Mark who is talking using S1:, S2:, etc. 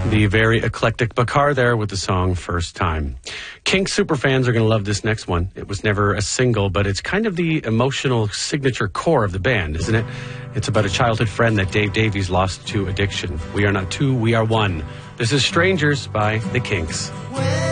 S1: The very eclectic Bakar there with the song First Time. Kinks superfans are going to love this next one. It was never a single, but it's kind of the emotional signature core of the band, isn't it? It's about a childhood friend that Dave Davies lost to addiction. We are not two, we are one. This is Strangers by the Kinks.